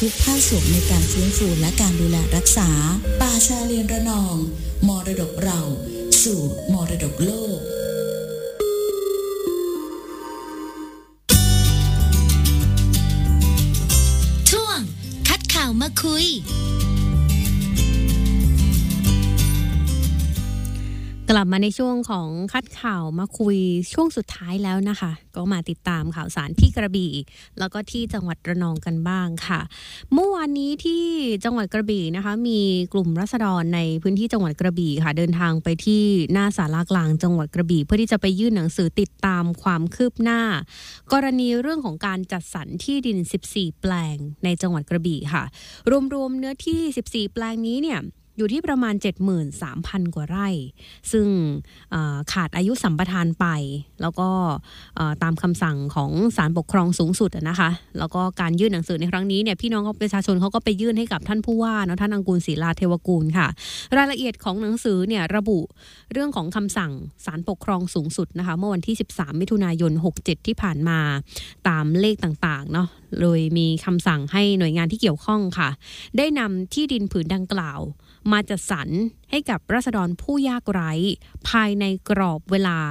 ทุกภาคส่วนในการฟื้นฟูและการดูแลรักษาป่าชายเลนระนองมรดกเราสู่มรดกโลกช่วงคัดข่าวมาคุยกลับมาในช่วงของคัดข่าวมาคุยช่วงสุดท้ายแล้วนะคะก็มาติดตามข่าวสารที่กระบี่แล้วก็ที่จังหวัดระนองกันบ้างค่ะเมื่อวานนี้ที่จังหวัดกระบี่นะคะมีกลุ่มราษฎรในพื้นที่จังหวัดกระบี่ค่ะเดินทางไปที่หน้าศาลากลางจังหวัดกระบี่เพื่อที่จะไปยื่นหนังสือติดตามความคืบหน้ากรณีเรื่องของการจัดสรรที่ดิน14แปลงในจังหวัดกระบี่ค่ะรวมๆเนื้อที่14แปลงนี้เนี่ยอยู่ที่ประมาณ 73,000 กว่าไร่ซึ่งขาดอายุสัมปทานไปแล้วก็ตามคำสั่งของศาลปกครองสูงสุดนะคะแล้วก็การยื่นหนังสือในครั้งนี้เนี่ยพี่น้องประชาชนเขาก็ไปยื่นให้กับท่านผู้ว่าเนาะท่านอังกูลศรีลาเทวกูลค่ะรายละเอียดของหนังสือเนี่ยระบุเรื่องของคำสั่งศาลปกครองสูงสุดนะคะเมื่อวันที่13มิถุนายน67ที่ผ่านมาตามเลขต่างๆเนาะโดยมีคำสั่งให้หน่วยงานที่เกี่ยวข้องค่ะได้นำที่ดินผืนดังกล่าวมาจัดสรรให้กับราษฎรผู้ยากไร้ภายในกรอบเวลา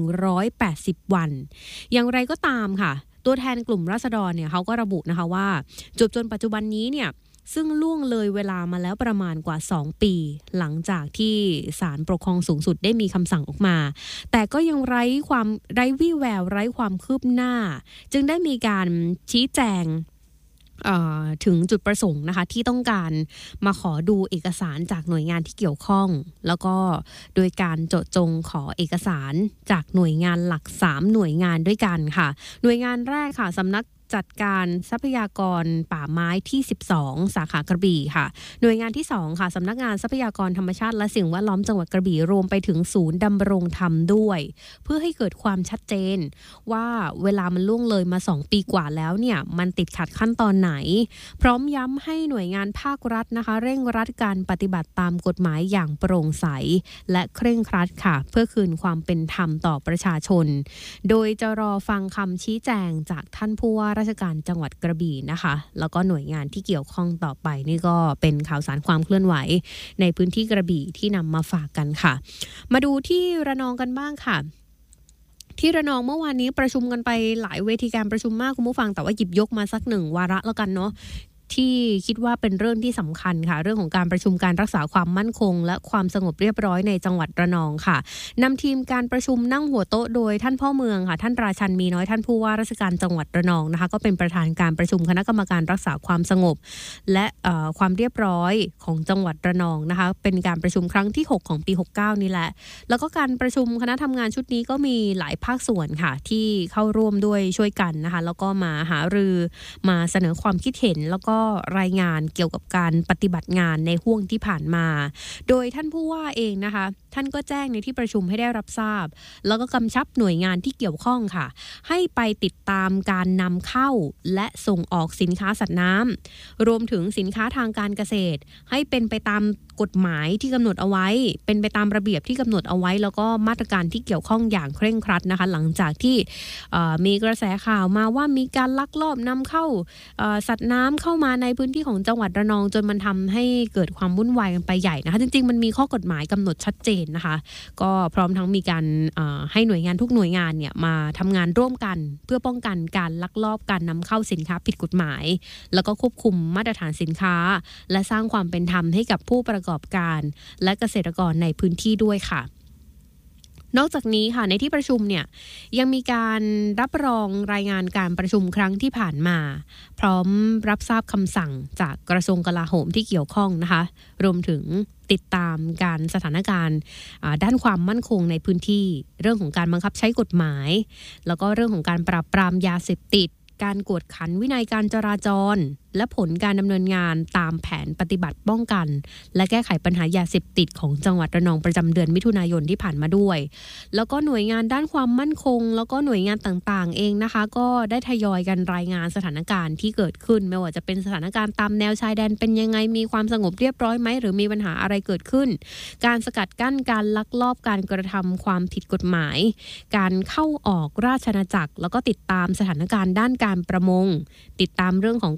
180วันอย่างไรก็ตามค่ะตัวแทนกลุ่มราษฎรเนี่ยเขาก็ระบุนะคะว่าจนปัจจุบันนี้เนี่ยซึ่งล่วงเลยเวลามาแล้วประมาณกว่า2ปีหลังจากที่ศาลปกครองสูงสุดได้มีคำสั่งออกมาแต่ก็ยังไร้วี่แววไร้ความคืบหน้าจึงได้มีการชี้แจงถึงจุดประสงค์นะคะที่ต้องการมาขอดูเอกสารจากหน่วยงานที่เกี่ยวข้องแล้วก็โดยการเจาะจงขอเอกสารจากหน่วยงานหลัก3หน่วยงานด้วยกันค่ะหน่วยงานแรกค่ะสำนักจัดการทรัพยากรป่าไม้ที่12สาขากระบี่ค่ะหน่วยงานที่2ค่ะสำนักงานทรัพยากรธรรมชาติและสิ่งแวดล้อมจังหวัดกระบี่รวมไปถึงศูนย์ดำรงธรรมด้วยเพื่อให้เกิดความชัดเจนว่าเวลามันล่วงเลยมา2ปีกว่าแล้วเนี่ยมันติดขัดขั้นตอนไหนพร้อมย้ำให้หน่วยงานภาครัฐนะคะเร่งรัดการปฏิบัติตามกฎหมายอย่างโปร่งใสและเคร่งครัดค่ะเพื่อคืนความเป็นธรรมต่อประชาชนโดยจะรอฟังคำชี้แจงจากท่านผู้ว่าราชการจังหวัดกระบี่นะคะแล้วก็หน่วยงานที่เกี่ยวข้องต่อไปนี่ก็เป็นข่าวสารความเคลื่อนไหวในพื้นที่กระบี่ที่นำมาฝากกันค่ะมาดูที่ระนองกันบ้างค่ะที่ระนองเมื่อวานนี้ประชุมกันไปหลายเวทีการประชุมมากคุณผู้ฟังแต่ว่าหยิบยกมาสักหนึ่งวาระแล้วกันเนาะที่คิดว่าเป็นเรื่องที่สำคัญค่ะเรื่องของการประชุมการรักษาความมั่นคงและความสงบเรียบร้อยในจังหวัดระนองค่ะนำทีมการประชุมนั่งหัวโต๊ะโดยท่านพ่อเมืองค่ะท่านราชันมีน้อยท่านผู้ว่าราชการจังหวัดระนองนะคะก็เป็นประธานการประชุมคณะกรรมการรักษาความสงบและความเรียบร้อยของจังหวัดระนองนะคะเป็นการประชุมครั้งที่6ของปี69นี่แหละแล้วก็การประชุมคณะทำงานชุดนี้ก็มีหลายภาคส่วนค่ะที่เข้าร่วมด้วยช่วยกันนะคะแล้วก็มาหารือมาเสนอความคิดเห็นแล้วก็รายงานเกี่ยวกับการปฏิบัติงานในห่วงที่ผ่านมาโดยท่านผู้ว่าเองนะคะท่านก็แจ้งในที่ประชุมให้ได้รับทราบแล้วก็กำชับหน่วยงานที่เกี่ยวข้องค่ะให้ไปติดตามการนำเข้าและส่งออกสินค้าสัตว์น้ำรวมถึงสินค้าทางการเกษตรให้เป็นไปตามกฎหมายที่กำหนดเอาไว้เป็นไปตามระเบียบที่กำหนดเอาไว้แล้วก็มาตรการที่เกี่ยวข้องอย่างเคร่งครัดนะคะหลังจากที่มีกระแสข่าวมาว่ามีการลักลอบนำเข้าสัตว์น้ำเข้ามาในพื้นที่ของจังหวัดระนองจนมันทำให้เกิดความวุ่นวายกันไปใหญ่นะคะจริงๆมันมีข้อกฎหมายกำหนดชัดเจนนะคะก็พร้อมทั้งมีการให้หน่วยงานทุกหน่วยงานเนี่ยมาทำงานร่วมกันเพื่อป้องกันการลักลอบการนำเข้าสินค้าผิดกฎหมายแล้วก็ควบคุมมาตรฐานสินค้าและสร้างความเป็นธรรมให้กับผู้ประกอบการและเกษตรกรในพื้นที่ด้วยค่ะนอกจากนี้ค่ะในที่ประชุมเนี่ยยังมีการรับรองรายงานการประชุมครั้งที่ผ่านมาพร้อมรับทราบคำสั่งจากกระทรวงกลาโหมที่เกี่ยวข้องนะคะรวมถึงติดตามการสถานการณ์ด้านความมั่นคงในพื้นที่เรื่องของการบังคับใช้กฎหมายแล้วก็เรื่องของการปราบปรามยาเสพติดการกวดขันวินัยการจราจรและผลการดำเนินงานตามแผนปฏิบัติป้องกันและแก้ไขปัญหายาเสพติดของจังหวัดระนองประจำเดือนมิถุนายนที่ผ่านมาด้วยแล้วก็หน่วยงานด้านความมั่นคงแล้วก็หน่วยงานต่างๆเองนะคะก็ได้ทยอยกันรายงานสถานการณ์ที่เกิดขึ้นไม่ว่าจะเป็นสถานการณ์ตามแนวชายแดนเป็นยังไงมีความสงบเรียบร้อยไหมหรือมีปัญหาอะไรเกิดขึ้นการสกัดกั้นการลักลอบการกระทำความผิดกฎหมายการเข้าออกราชอาณาจักรแล้วก็ติดตามสถานการณ์ด้านการประมงติดตามเรื่องของการค้า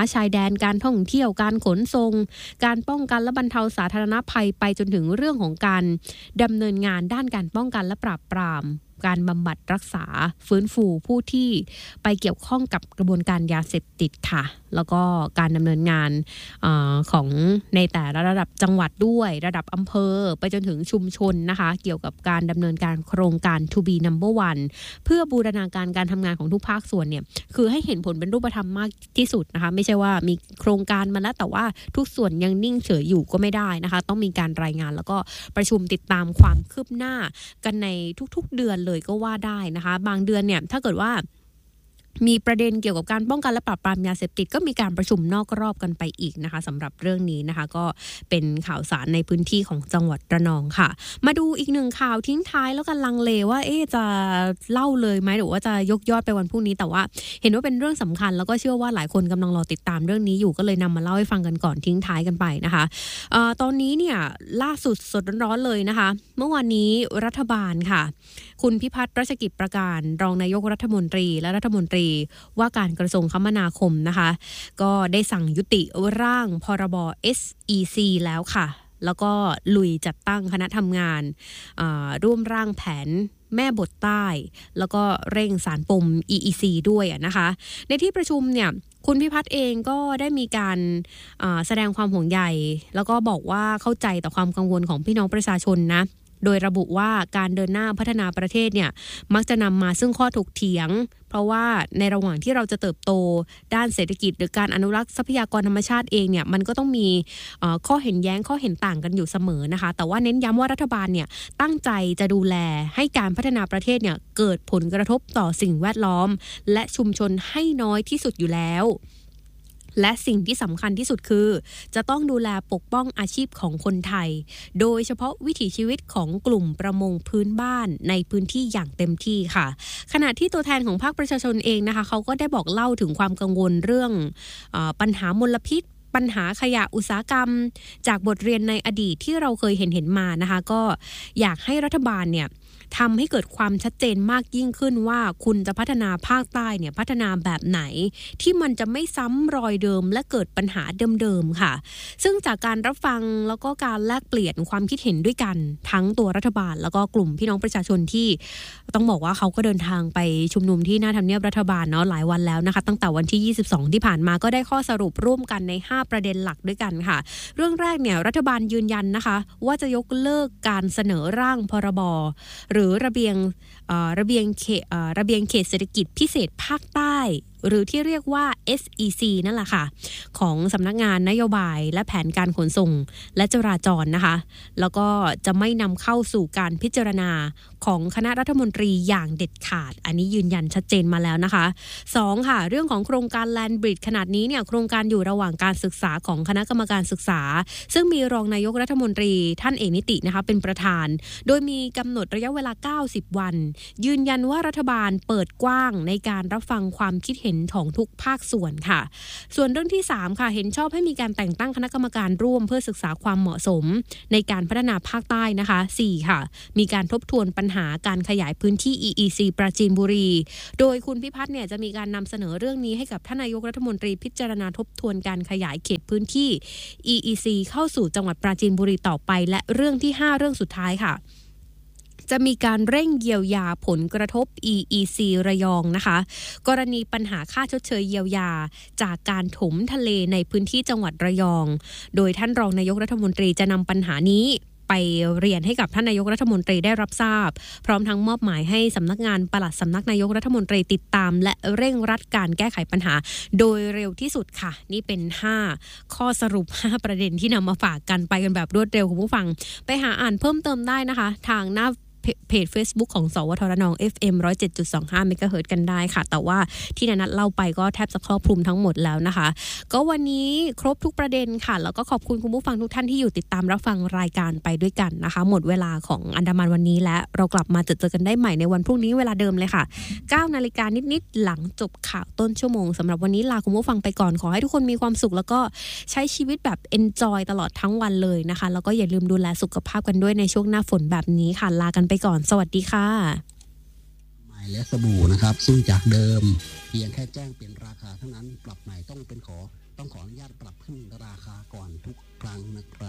ชายแดนการท่องเที่ยวการขนส่งการป้องกันและบรรเทาสาธารณภัยไปจนถึงเรื่องของการดำเนินงานด้านการป้องกันและปราบปรามการบำบัดรักษาฟื้นฟูผู้ที่ไปเกี่ยวข้องกับกระบวนการยาเสพติดค่ะแล้วก็การดำเนินงานของในแต่ละระดับจังหวัดด้วยระดับอำเภอไปจนถึงชุมชนนะคะเกี่ยวกับการดำเนินการโครงการ To be number one เพื่อบูรณาการการทำงานของทุกภาคส่วนเนี่ยคือให้เห็นผลเป็นรูปธรรมมากที่สุดนะคะไม่ใช่ว่ามีโครงการมาแล้วแต่ว่าทุกส่วนยังนิ่งเฉยอยู่ก็ไม่ได้นะคะต้องมีการรายงานแล้วก็ประชุมติดตามความคืบหน้ากันในทุกๆเดือนเลยก็ว่าได้นะคะบางเดือนเนี่ยถ้าเกิดว่ามีประเด็นเกี่ยวกับการป้องกันและปราบปรามยาเสพติดก็มีการประชุมนอกรอบกันไปอีกนะคะสำหรับเรื่องนี้นะคะก็เป็นข่าวสารในพื้นที่ของจังหวัดระนองค่ะมาดูอีกหนึ่งข่าวทิ้งท้ายแล้วกันลังเลว่าจะเล่าเลยไหมหรือว่าจะยกยอดไปวันพรุ่งนี้แต่ว่าเห็นว่าเป็นเรื่องสำคัญแล้วก็เชื่อว่าหลายคนกำลังรอติดตามเรื่องนี้อยู่ก็เลยนำมาเล่าให้ฟังกันก่อนทิ้งท้ายกันไปนะคะตอนนี้เนี่ยล่าสุดสดร้อนๆเลยนะคะเมื่อวานนี้รัฐบาลค่ะคุณพิพัฒน์รัชกิจประการรองนายกรัฐมนตรีและรัฐมนตรีว่าการกระทรวงคมนาคมนะคะก็ได้สั่งยุติร่างพรบ SEC แล้วค่ะแล้วก็ลุยจัดตั้งคณะทำงานร่วมร่างแผนแม่บทใต้แล้วก็เร่งสารปม EEC ด้วยนะคะในที่ประชุมเนี่ยคุณพิพัฒน์เองก็ได้มีการแสดงความห่วงใยแล้วก็บอกว่าเข้าใจต่อความกังวลของพี่น้องประชาชนนะโดยระบุว่าการเดินหน้าพัฒนาประเทศเนี่ยมักจะนำมาซึ่งข้อถกเถียงเพราะว่าในระหว่างที่เราจะเติบโตด้านเศรษฐกิจหรือการอนุรักษ์ทรัพยากรธรรมชาติเองเนี่ยมันก็ต้องมีข้อเห็นแย้งข้อเห็นต่างกันอยู่เสมอนะคะแต่ว่าเน้นย้ำว่ารัฐบาลเนี่ยตั้งใจจะดูแลให้การพัฒนาประเทศเนี่ยเกิดผลกระทบต่อสิ่งแวดล้อมและชุมชนให้น้อยที่สุดอยู่แล้วและสิ่งที่สำคัญที่สุดคือจะต้องดูแลปกป้องอาชีพของคนไทยโดยเฉพาะวิถีชีวิตของกลุ่มประมงพื้นบ้านในพื้นที่อย่างเต็มที่ค่ะขณะที่ตัวแทนของภาคประชาชนเองนะคะเขาก็ได้บอกเล่าถึงความกังวลเรื่องปัญหามลพิษปัญหาขยะอุตสาหกรรมจากบทเรียนในอดีตที่เราเคยเห็นมานะคะก็อยากให้รัฐบาลเนี่ยทำให้เกิดความชัดเจนมากยิ่งขึ้นว่าคุณจะพัฒนาภาคใต้เนี่ยพัฒนาแบบไหนที่มันจะไม่ซ้ำรอยเดิมและเกิดปัญหาเดิมๆค่ะซึ่งจากการรับฟังแล้วก็การแลกเปลี่ยนความคิดเห็นด้วยกันทั้งตัวรัฐบาลแล้วก็กลุ่มพี่น้องประชาชนที่ต้องบอกว่าเขาก็เดินทางไปชุมนุมที่หน้าทำเนียบรัฐบาลเนาะหลายวันแล้วนะคะตั้งแต่วันที่22ที่ผ่านมาก็ได้ข้อสรุปร่วมกันใน5ประเด็นหลักด้วยกันค่ะเรื่องแรกเนี่ยรัฐบาลยืนยันนะคะว่าจะยกเลิกการเสนอร่างพรบหรือระเบียงเขตเศรษฐกิจพิเศษภาคใต้หรือที่เรียกว่า SEC นั่นแหละค่ะของสำนักงานนโยบายและแผนการขนส่งและจราจรนะคะแล้วก็จะไม่นำเข้าสู่การพิจารณาของคณะรัฐมนตรีอย่างเด็ดขาดอันนี้ยืนยันชัดเจนมาแล้วนะคะ2ค่ะเรื่องของโครงการ Land Bridge ขนาดนี้เนี่ยโครงการอยู่ระหว่างการศึกษาของคณะกรรมการศึกษาซึ่งมีรองนายกรัฐมนตรีท่านเอกนิตินะคะเป็นประธานโดยมีกำหนดระยะเวลา90วันยืนยันว่ารัฐบาลเปิดกว้างในการรับฟังความคิดเห็นของทุกภาคส่วนค่ะส่วนเรื่องที่3ค่ะเห็นชอบให้มีการแต่งตั้งคณะกรรมการร่วมเพื่อศึกษาความเหมาะสมในการพัฒนาภาคใต้นะคะ4ค่ะมีการทบทวนปัญหาการขยายพื้นที่ EEC ปราจีนบุรีโดยคุณพิพัฒน์เนี่ยจะมีการนำเสนอเรื่องนี้ให้กับท่านนายกรัฐมนตรีพิจารณาทบทวนการขยายเขตพื้นที่ EEC เข้าสู่จังหวัดปราจีนบุรีต่อไปและเรื่องที่5เรื่องสุดท้ายค่ะจะมีการเร่งเยียวยาผลกระทบ EEC ระยองนะคะกรณีปัญหาค่าชดเชยเยียวยาจากการถมทะเลในพื้นที่จังหวัดระยองโดยท่านรองนายกรัฐมนตรีจะนำปัญหานี้ไปเรียนให้กับท่านนายกรัฐมนตรีได้รับทราบพร้อมทั้งมอบหมายให้สำนักงานปลัดสำนักนายกรัฐมนตรีติดตามและเร่งรัดการแก้ไขปัญหาโดยเร็วที่สุดค่ะนี่เป็น5ข้อสรุป5ประเด็นที่นำมาฝากกันไปกันแบบรวดเร็วคุณผู้ฟังไปหาอ่านเพิ่มเติมได้นะคะทางหน้าเพจ Facebook ของสวทระนอง FM 107.25 เมกะเฮิรตซ์กันได้ค่ะแต่ว่าที่นัดเล่าไปก็แทบจะครอบคลุมทั้งหมดแล้วนะคะก็วันนี้ครบทุกประเด็นค่ะแล้วก็ขอบคุณคุณผู้ฟังทุกท่านที่อยู่ติดตามรับฟังรายการไปด้วยกันนะคะหมดเวลาของอันดามันวันนี้และเรากลับมาเจอกันได้ใหม่ในวันพรุ่งนี้เวลาเดิมเลยค่ะ 9 นาฬิกานิดๆหลังจบข่าวต้นชั่วโมงสำหรับวันนี้ลาคุณผู้ฟังไปก่อนขอให้ทุกคนมีความสุขแล้วก็ใช้ชีวิตแบบ enjoy ตลอดทั้งวันเลยนะคะแล้วก็อย่าลืมดูแลสุขภาพกันด้วยในช่วงหน้าฝนแบบนี้ค่ะลากันไปก่อนสวัสดีค่ะใหม่และสบู่นะครับซึ่งจากเดิมเพียงแค่แจ้งเป็นราคาเท่านั้นปรับใหม่ต้องเป็นขอต้องขออนุญาตปรับขึ้นราคาก่อนทุกครั้งนะครับ